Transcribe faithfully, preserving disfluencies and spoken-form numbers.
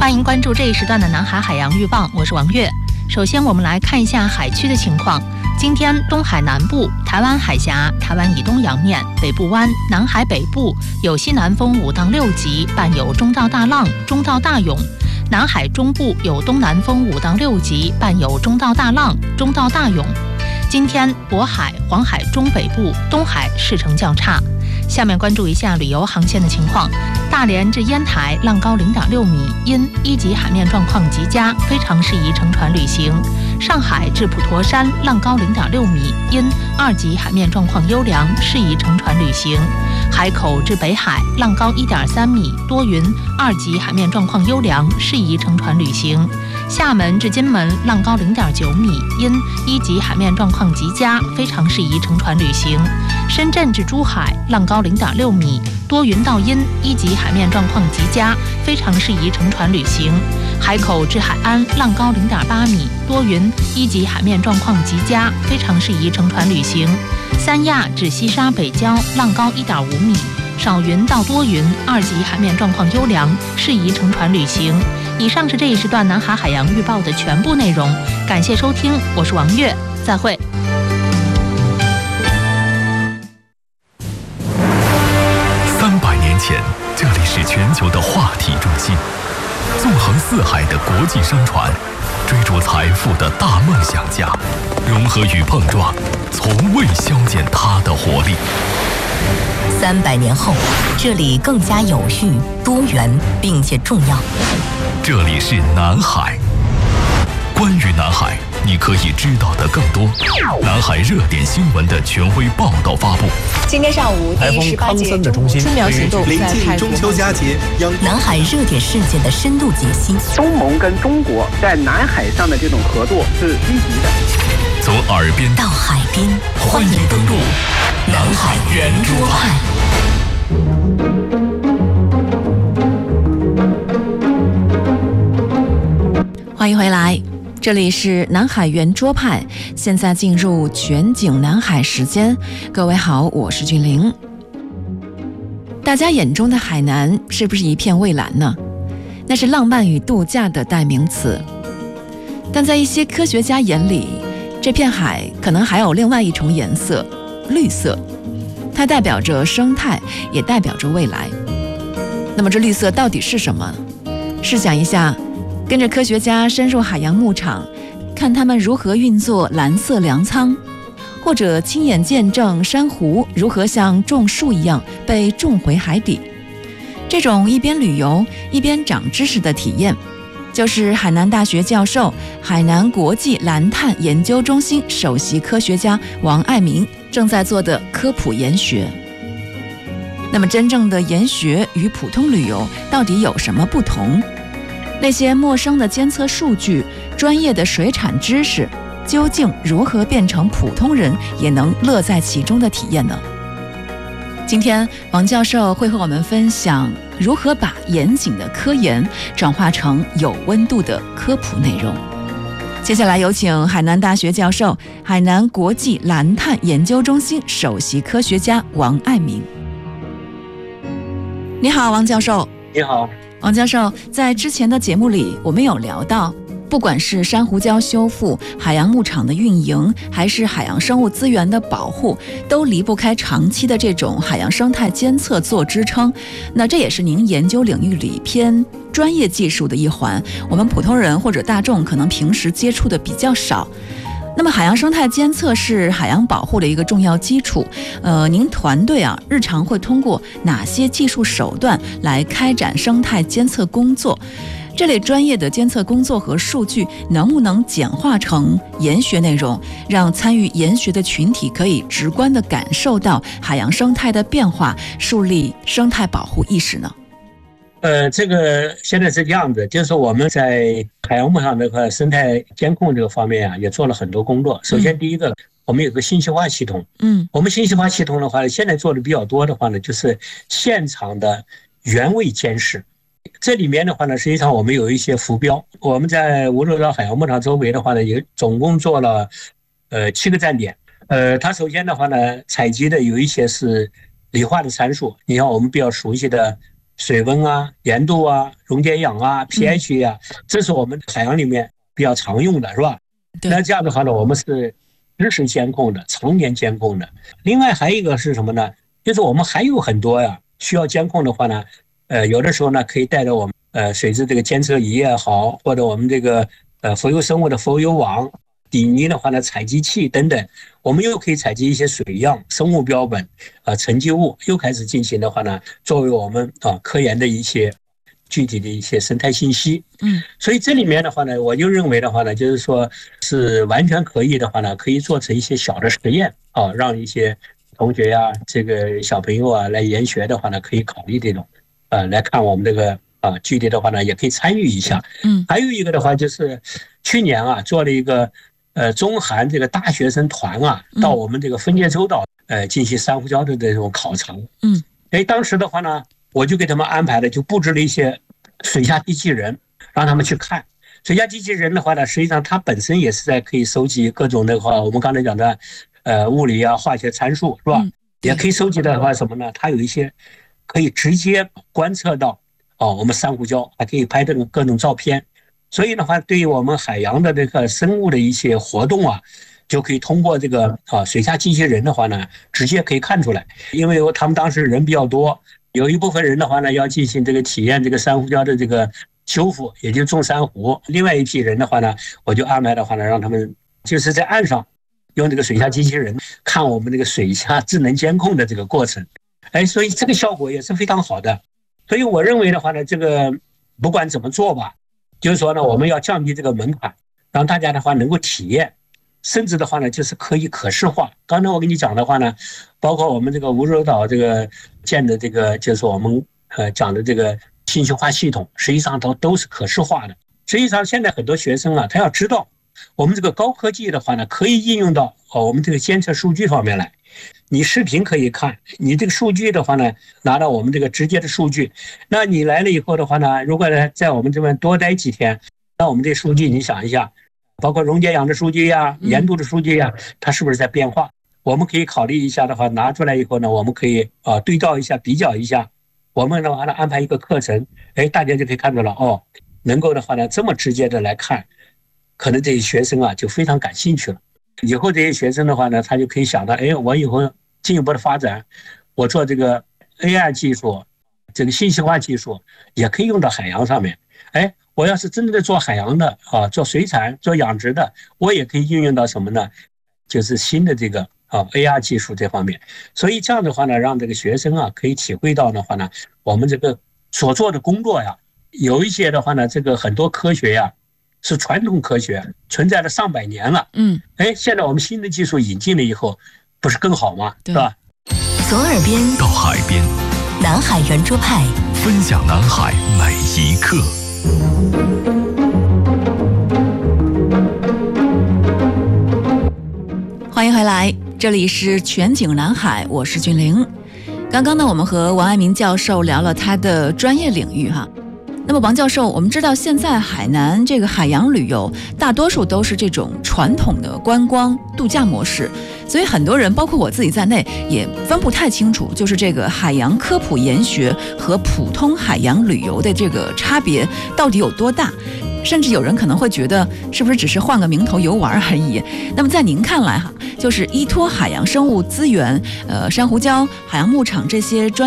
欢迎关注这一时段的南海海洋预报，我是王悦。首先我们来看一下海区的情况。今天东海南部、台湾海峡、台湾以东洋面、北部湾、南海北部有西南风五到六级，伴有中到大浪、中到大涌；南海中部有东南风五到六级，伴有中到大浪、中到大涌。今天渤海、黄海中北部、东海势成较差。下面关注一下旅游航线的情况。大连至烟台浪高零点六米，因一级海面状况极佳，非常适宜乘船旅行。上海至普陀山浪高零点六米，因二级海面状况优良，适宜乘船旅行。海口至北海浪高一点三米，多云，二级海面状况优良，适宜乘船旅行。厦门至金门浪高零点九米，因一级海面状况极佳，非常适宜乘船旅行。深圳至珠海浪高零点六米，多云到阴，一级海面状况极佳，非常适宜乘船旅行。海口至海安浪高零点八米，多云，一级海面状况极佳，非常适宜乘船旅行。三亚至西沙北礁浪高一点五米，少云到多云，二级海面状况优良，适宜乘船旅行。以上是这一时段南海海洋预报的全部内容，感谢收听，我是王悦，再会。 三百年前，这里是全球的话题中心，纵横四海的国际商船，追逐财富的大梦想家，融合与碰撞，从未消减它的活力。 三百年后，这里更加有序、多元，并且重要。 这里是南海。关于南海，你可以知道的更多。南海热点新闻的权威报道发布。 今天上午，第十八届春苗行动临近中秋佳节， 南海热点事件的深度解析。 东盟跟中国在南海上的这种合作是积极的。 从耳边到海边， 欢迎登陆南海圆桌派。 欢迎回来，这里是南海圆桌派，现在进入全景南海时间。各位好，我是俊玲。大家眼中的海南是不是一片蔚蓝呢？那是浪漫与度假的代名词。但在一些科学家眼里，这片海可能还有另外一重颜色，绿色。它代表着生态，也代表着未来。那么这绿色到底是什么？试想一下，跟着科学家深入海洋牧场，看他们如何运作蓝色粮仓，或者亲眼见证珊瑚如何像种树一样被种回海底。这种一边旅游一边长知识的体验，就是海南大学教授、海南国际蓝碳研究中心首席科学家王爱民正在做的科普研学。那么真正的研学与普通旅游到底有什么不同？那些陌生的监测数据、专业的水产知识，究竟如何变成普通人也能乐在其中的体验呢？今天王教授会和我们分享如何把严谨的科研转化成有温度的科普内容。接下来有请海南大学教授、海南国际蓝碳研究中心首席科学家王爱民。你好，王教授。 你好。 王教授，在之前的节目里，我们有聊到，不管是珊瑚礁修复、海洋牧场的运营，还是海洋生物资源的保护，都离不开长期的这种海洋生态监测做支撑。那这也是您研究领域里偏专业技术的一环，我们普通人或者大众可能平时接触的比较少。那么海洋生态监测是海洋保护的一个重要基础，呃，您团队啊，日常会通过哪些技术手段来开展生态监测工作？这类专业的监测工作和数据能不能简化成研学内容，让参与研学的群体可以直观地感受到海洋生态的变化，树立生态保护意识呢？ 呃，这个现在是这样子，就是我们在海洋牧场这块生态监控这个方面啊，也做了很多工作。首先，第一个，我们有个信息化系统。嗯，我们信息化系统的话，现在做的比较多的话呢，就是现场的原位监视。这里面的话呢，实际上我们有一些浮标。我们在梧州岛海洋牧场周围的话呢，也总共做了呃七个站点。呃，它首先的话呢，采集的有一些是理化的参数，你像我们比较熟悉的水温啊、盐度啊、溶解氧啊、pH 啊，这是我们海洋里面比较常用的，是吧？那这样的话呢，我们是实时监控的，常年监控的。另外还有一个是什么呢？就是我们还有很多呀需要监控的话呢，呃，有的时候呢可以带着我们呃水质这个监测仪也好，或者我们这个呃浮游生物的浮游网、底泥的话呢采集器等等，我们又可以采集一些水样、生物标本啊、沉积物，又开始进行的话呢，作为我们啊科研的一些具体的一些生态信息。 嗯， 所以这里面的话呢，我就认为的话呢，就是说是完全可以的话呢，可以做成一些小的实验啊，让一些同学呀、这个小朋友啊来研学的话呢，可以考虑这种，呃，来看我们这个啊，具体的话呢，也可以参与一下。 嗯， 还有一个的话就是去年啊，做了一个呃中韩这个大学生团啊，到我们这个分界洲岛呃进行珊瑚礁的这种考察。 嗯， 哎，当时的话呢，我就给他们安排了，就布置了一些水下机器人，让他们去看。水下机器人的话呢，实际上它本身也是在可以收集各种的话，我们刚才讲的呃物理啊、化学参数，是吧？嗯、也可以收集的话什么呢？它有一些可以直接观测到哦，我们珊瑚礁，还可以拍这种各种照片。所以的话，对于我们海洋的这个生物的一些活动啊，就可以通过这个啊水下机器人的话呢，直接可以看出来。因为他们当时人比较多，有一部分人的话呢，要进行这个体验这个珊瑚礁的这个修复，也就是种珊瑚；另外一批人的话呢，我就安排的话呢，让他们就是在岸上用这个水下机器人看我们这个水下智能监控的这个过程。哎，所以这个效果也是非常好的。所以我认为的话呢，这个不管怎么做吧，就是说呢，我们要降低这个门槛，让大家的话能够体验，甚至的话呢，就是可以可视化。刚才我跟你讲的话呢，包括我们这个无人岛这个建的这个，就是我们呃讲的这个信息化系统，实际上都都是可视化的。实际上现在很多学生啊，他要知道我们这个高科技的话呢，可以应用到哦我们这个监测数据方面来。你视频可以看，你这个数据的话呢，拿到我们这个直接的数据，那你来了以后的话呢，如果呢在我们这边多待几天，那我们这数据你想一下，包括溶解氧的数据呀、盐度的数据呀，它是不是在变化？我们可以考虑一下的话，拿出来以后呢，我们可以啊对照一下、比较一下。我们的话呢安排一个课程，哎，大家就可以看到了哦，能够的话呢这么直接的来看，可能这些学生啊就非常感兴趣了。以后这些学生的话呢，他就可以想到，哎，我以后进一步的发展，我做这个 A I 技术，这个信息化技术也可以用到海洋上面。哎，我要是真的做海洋的啊，做水产、做养殖的，我也可以应用到什么呢？就是新的这个啊 A R 技术这方面。所以这样的话呢，让这个学生啊可以体会到的话呢，我们这个所做的工作呀，有一些的话呢，这个很多科学呀是传统科学，存在了上百年了。 嗯， 哎，现在我们新的技术引进了以后，不是更好吗？是吧？ 从耳边到海边， 南海圆桌派分享南海每一刻。 欢迎回来，这里是全景南海，我是俊玲。刚刚呢，我们和王爱民教授聊了他的专业领域哈。那么王教授，我们知道现在海南这个海洋旅游大多数都是这种传统的观光度假模式，所以很多人包括我自己在内也分不太清楚，就是这个海洋科普研学和普通海洋旅游的这个差别到底有多大。甚至有人可能会觉得是不是只是换个名头游玩而已。那么在您看来哈，就是依托海洋生物资源、呃珊瑚礁、海洋牧场这些专